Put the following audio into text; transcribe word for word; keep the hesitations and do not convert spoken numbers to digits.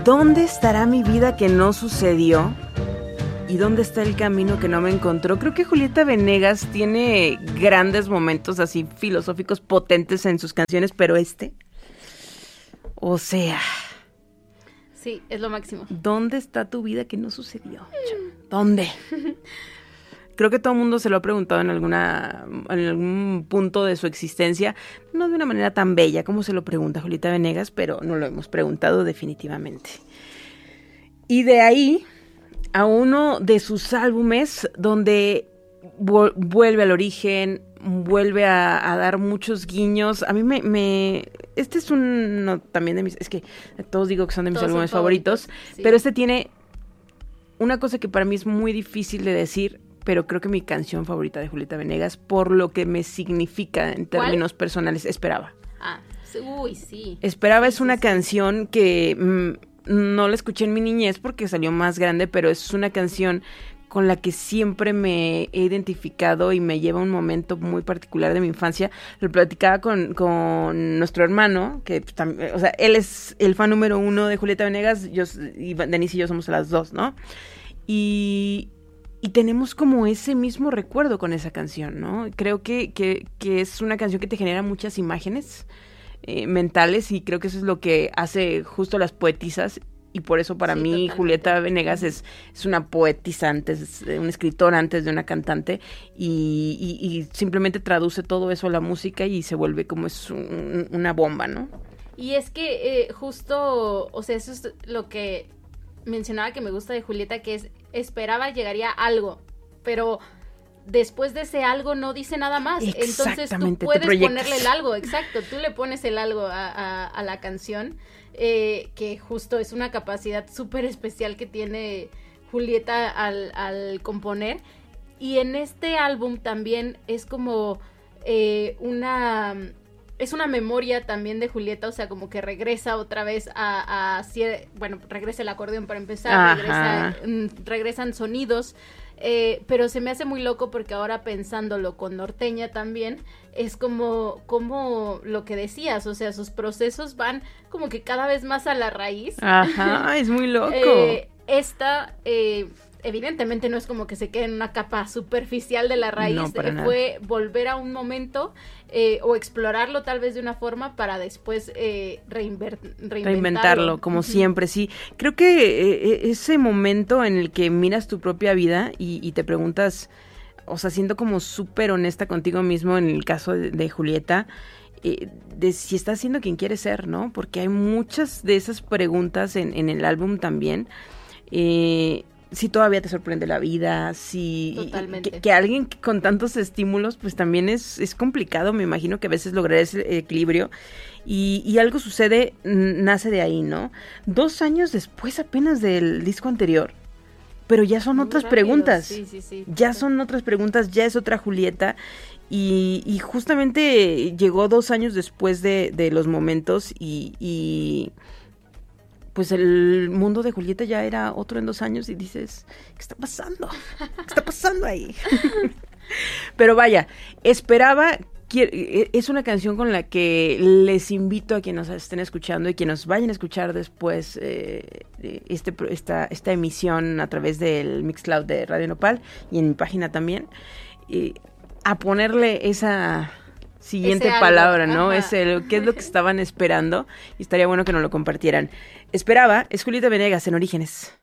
¿Dónde estará mi vida que no sucedió? ¿Y dónde está el camino que no me encontró? Creo que Julieta Venegas tiene grandes momentos así filosóficos potentes en sus canciones, pero este, o sea... Sí, es lo máximo. ¿Dónde está tu vida que no sucedió? ¿Dónde? Creo que todo el mundo se lo ha preguntado en alguna en algún punto de su existencia, no de una manera tan bella como se lo pregunta Julieta Venegas, pero no lo hemos preguntado definitivamente. Y de ahí a uno de sus álbumes donde vu- vuelve al origen, vuelve a, a dar muchos guiños. A mí me... me este es uno también de mis... Es que todos digo que son de mis Todos álbumes son favoritos, favoritos, sí. Pero este tiene una cosa que para mí es muy difícil de decir, pero creo que mi canción favorita de Julieta Venegas, por lo que me significa en términos ¿Cuál? personales, Esperaba. Ah, uy, sí. Esperaba sí, es una sí, sí. canción que mmm, no la escuché en mi niñez porque salió más grande, pero es una canción con la que siempre me he identificado y me lleva a un momento muy particular de mi infancia. Lo platicaba con, con nuestro hermano, que pues, tam- o sea, él es el fan número uno de Julieta Venegas, yo, y Denise y yo somos las dos, ¿no? Y... Y tenemos como ese mismo recuerdo con esa canción, ¿no? Creo que, que, que es una canción que te genera muchas imágenes eh, mentales y creo que eso es lo que hace justo las poetisas. Y por eso para Sí, mí totalmente. Julieta Venegas es, es una poetisa antes, es una escritora antes de una cantante y, y, y simplemente traduce todo eso a la música y se vuelve como es un, una bomba, ¿no? Y es que eh, justo, o sea, eso es lo que mencionaba que me gusta de Julieta, que es, esperaba llegaría algo, pero después de ese algo no dice nada más. Entonces tú te puedes proyectas. ponerle el algo, exacto, tú le pones el algo a, a, a la canción, eh, que justo es una capacidad súper especial que tiene Julieta al, al componer. Y en este álbum también es como eh, una... Es una memoria también de Julieta, o sea, como que regresa otra vez a... a bueno, regresa el acordeón para empezar, regresa, mm, regresan sonidos, eh, pero se me hace muy loco porque ahora pensándolo con Norteña también, es como, como lo que decías, o sea, sus procesos van como que cada vez más a la raíz. Ajá, es muy loco. eh, esta... Eh, evidentemente no es como que se quede en una capa superficial de la raíz, No, para eh, nada. fue volver a un momento eh, o explorarlo tal vez de una forma para después eh, reinver- reinventarlo. Reinventarlo, como uh-huh. siempre, sí. Creo que eh, ese momento en el que miras tu propia vida y, y te preguntas, o sea, siendo como súper honesta contigo mismo en el caso de, de Julieta, eh, de si estás siendo quien quieres ser, ¿no? Porque hay muchas de esas preguntas en, en el álbum también, eh... si todavía te sorprende la vida, si Totalmente. Que, que alguien con tantos estímulos, pues también es, es complicado, me imagino que a veces lograr ese equilibrio y, y algo sucede, nace de ahí, ¿no? Dos años después apenas del disco anterior, pero ya son Muy otras rápido. preguntas, sí, sí, sí. ya son otras preguntas, ya es otra Julieta y, y justamente llegó dos años después de, de los momentos y... y pues el mundo de Julieta ya era otro en dos años y dices, ¿qué está pasando? ¿Qué está pasando ahí? Pero vaya, Esperaba, es una canción con la que les invito a quienes nos estén escuchando y quienes nos vayan a escuchar después eh, este, esta, esta emisión a través del Mixcloud de Radio Nopal y en mi página también, eh, a ponerle esa... siguiente Ese palabra, algo. ¿no? Ajá. Es el, ¿qué es lo que estaban esperando? Y estaría bueno que nos lo compartieran. Esperaba, es Julieta Venegas en Orígenes.